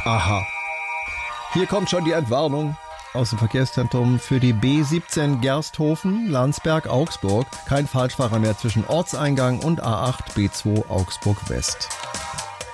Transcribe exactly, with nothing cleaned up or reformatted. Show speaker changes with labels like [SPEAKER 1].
[SPEAKER 1] Aha. Hier kommt schon die Entwarnung aus dem Verkehrszentrum für die B siebzehn Gersthofen, Landsberg, Augsburg. Kein Falschfahrer mehr zwischen Ortseingang und A acht B zwei Augsburg West.